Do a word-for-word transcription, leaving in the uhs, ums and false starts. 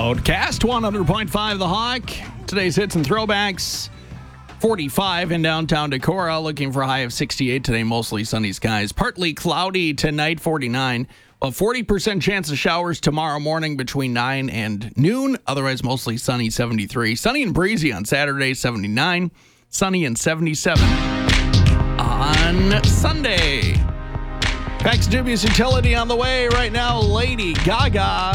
Cloudcast one hundred point five The Hawk. Today's hits and throwbacks. forty-five in downtown Decorah. Looking for a high of sixty-eight today. Mostly sunny skies. Partly cloudy tonight, forty-nine. A forty percent chance of showers tomorrow morning between nine and noon. Otherwise, mostly sunny, seventy-three. Sunny and breezy on Saturday, seventy-nine. Sunny and seventy-seven on Sunday. Pax Dubious Utility on the way right now. Lady Gaga.